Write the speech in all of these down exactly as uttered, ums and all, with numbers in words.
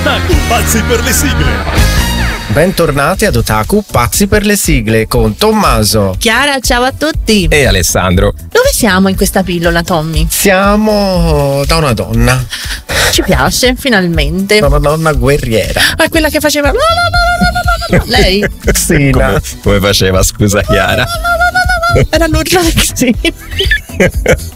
Otaku, pazzi per le sigle. Bentornati ad Otaku, pazzi per le sigle con Tommaso, Chiara, ciao a tutti. E Alessandro. Dove siamo in questa pillola, Tommy? Siamo da una donna. Ci piace, finalmente. Da una donna guerriera. Ma è quella che faceva no, no, no, no, no, no. Lei? Xina. Come, come faceva, scusa Chiara? Era l'urlo di Xina.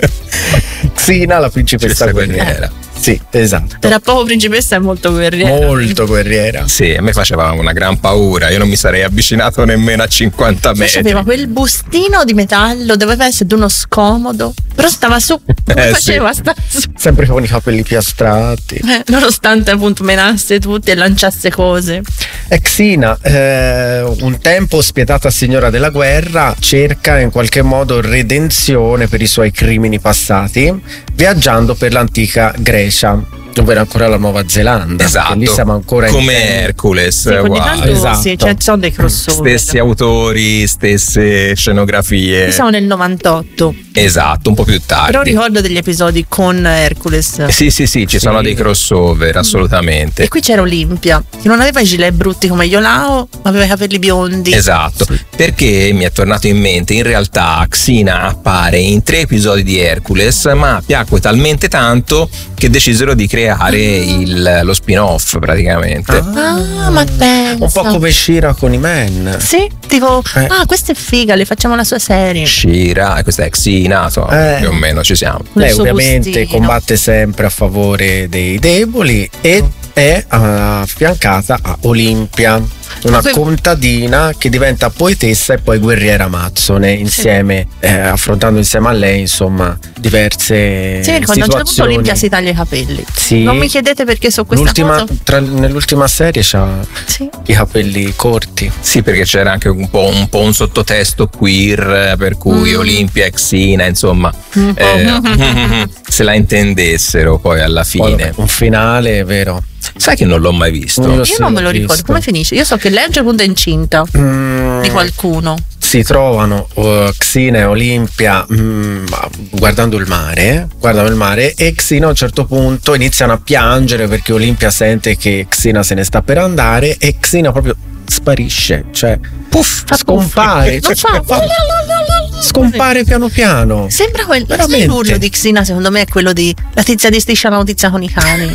Xina, la principessa Principessa guerriera. guerriera. Sì, esatto. Era poco principessa e molto guerriera. Molto guerriera. Sì, a me faceva una gran paura, io non mi sarei avvicinato nemmeno a cinquanta Poi metri. aveva quel bustino di metallo, doveva essere uno scomodo, però stava su. Come Eh, faceva? sì. Sta su. Sempre con i capelli piastrati. Eh, nonostante appunto menasse tutti e lanciasse cose. E Xina, eh, un tempo spietata signora della guerra, cerca in qualche modo redenzione per i suoi crimini passati, viaggiando per l'antica Grecia, dove era ancora la Nuova Zelanda. Esatto, Lì siamo ancora in come tempo. Hercules, Sì, ogni uguale. tanto esatto. sì, cioè, ci sono dei crossover. Stessi autori, stesse scenografie. Siamo nel novantotto, Esatto, un po' più tardi. però ricordo degli episodi con Hercules. Sì, sì, sì, ci Sì. sono dei crossover, assolutamente. E qui c'era Olimpia, che non aveva i gilet brutti come Iolao, ma aveva i capelli biondi. Esatto, perché mi è tornato in mente, in realtà Xina appare in tre episodi di Hercules, ma piacque talmente tanto che decisero di creare il, lo spin-off praticamente. Ah, ma pensa. Un po' come Shira con i Men. Sì, tipo, Eh. ah, questa è figa, le facciamo la sua serie. Shira, e questa è Xina, insomma, Eh. più o meno ci siamo. Con il Lei suo ovviamente bustino. combatte sempre a favore dei deboli e è affiancata a Olimpia, una Que- contadina che diventa poetessa e poi guerriera amazzone, insieme, eh, affrontando insieme a lei, insomma, diverse Sì, quando a un certo punto situazioni. Olimpia si taglia i capelli. Sì. Non mi chiedete perché so questa L'ultima- cosa. tra- nell'ultima serie c'ha Sì. i capelli corti. Sì, perché c'era anche un po' un, po' un sottotesto queer, eh, per cui Mm. Olimpia e Xina, insomma, Un po'. eh, se la intendessero poi alla Poi, fine. un finale, vero? Sai che non l'ho mai visto? Non lo Io so, non me lo l'ho ricordo. visto. Come finisce? Io so che lei a un certo punto è incinta Mm, di qualcuno. si trovano uh, Xina e Olimpia mm, guardando il mare, guardano il mare e Xina a un certo punto iniziano a piangere perché Olimpia sente che Xina se ne sta per andare e Xina proprio sparisce, cioè puff, Fa scompare, puff. cioè, Non fa- fa- scompare piano piano. Sembra quel. Sai, Veramente. l'urlo di Xina, secondo me, è quello di la tizia di Striscia la notizia con i cani.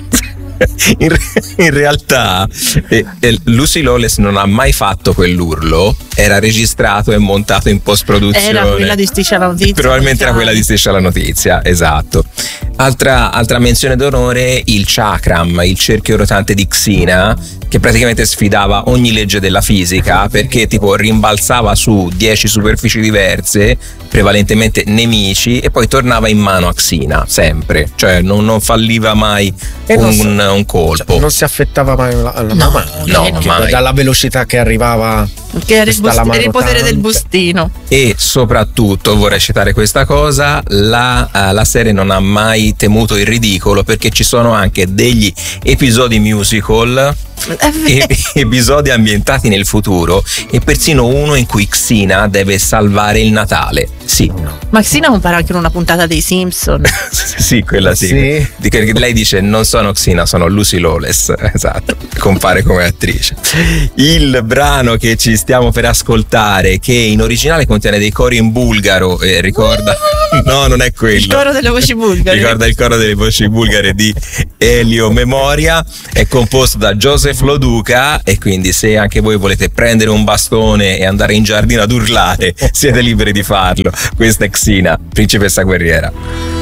In, re- in realtà eh, eh, Lucy Lawless non ha mai fatto quell'urlo, era registrato e montato in post-produzione. Era quella di Striscia la notizia. Probabilmente era quella di Striscia la notizia, esatto. Altra, altra menzione d'onore, il chakram, il cerchio rotante di Xina, che praticamente sfidava ogni legge della fisica perché tipo rimbalzava su dieci superfici diverse, prevalentemente nemici, e poi tornava in mano a Xina, sempre, cioè non, non falliva mai E non un, so- un colpo. Cioè, non si affettava mai la, la No, mano, no, Cioè, mai. dalla velocità che arrivava. Che era il, Questa bust- la era il potere mano del tante. bustino. E soprattutto vorrei citare questa cosa, la, eh, la serie non ha mai temuto il ridicolo perché ci sono anche degli episodi musical, È vero. e- episodi ambientati nel futuro e persino uno in cui Xina deve salvare il Natale. Sì, Ma Xina compare anche in una puntata dei Simpson. sì, quella sì. Sì. Di che lei dice non sono Xina, sono Lucy Lawless. Esatto, compare come attrice. Il brano che ci stiamo per ascoltare, che in originale contiene dei cori in bulgaro, eh, ricorda no, non è quello. Il coro delle voci bulgare. Ricorda il coro delle voci bulgare di Elio Memoria, è composto da Joseph Loduca, e quindi se anche voi volete prendere un bastone e andare in giardino ad urlare, siete liberi di farlo. Questa è Xina, principessa guerriera.